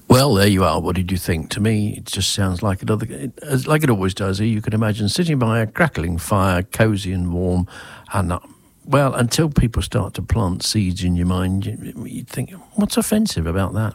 Well, there you are. What did you think? To me, it just sounds like like it always does. You could imagine sitting by a crackling fire, cosy and warm, and well, until people start to plant seeds in your mind, you'd think, what's offensive about that?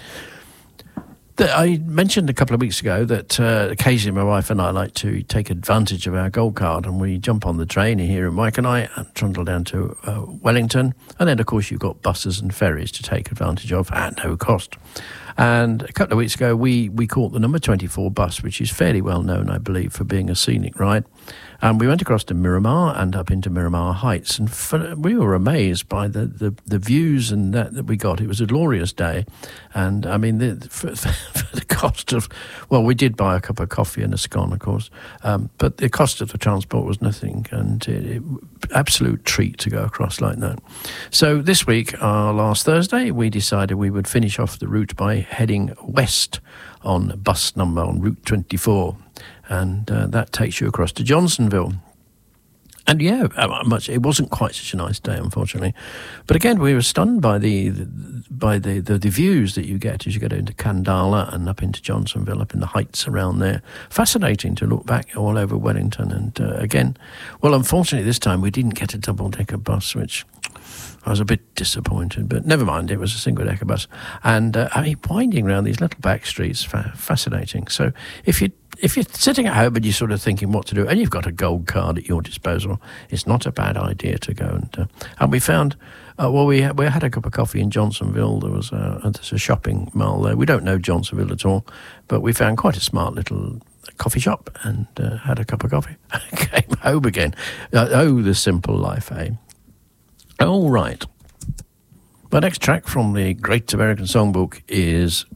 I mentioned a couple of weeks ago that occasionally my wife and I like to take advantage of our gold card, and we jump on the train here in Waikanae and trundle down to Wellington. And then, of course, you've got buses and ferries to take advantage of at no cost. And a couple of weeks ago, we caught the number 24 bus, which is fairly well known, I believe, for being a scenic ride. And we went across to Miramar and up into Miramar Heights, and we were amazed by the views and that we got. It was a glorious day, and I mean, for the cost of, well, we did buy a cup of coffee and a scone, of course, but the cost of the transport was nothing, and absolute treat to go across like that. So this week, last Thursday, we decided we would finish off the route by heading west on Route 24. And that takes you across to Johnsonville. And yeah, it wasn't quite such a nice day, unfortunately. But again, we were stunned by the views that you get as you go into Kandala and up into Johnsonville, up in the heights around there. Fascinating to look back all over Wellington. And again, well, unfortunately this time we didn't get a double-decker bus, which I was a bit disappointed, but never mind, it was a single-decker bus. And winding around these little back streets, fascinating. So if you're sitting at home and you're sort of thinking what to do, and you've got a gold card at your disposal, it's not a bad idea to go. And we found, we had a cup of coffee in Johnsonville. There's a shopping mall there. We don't know Johnsonville at all, but we found quite a smart little coffee shop and had a cup of coffee. Came home again. The simple life, eh? All right. My next track from the Great American Songbook is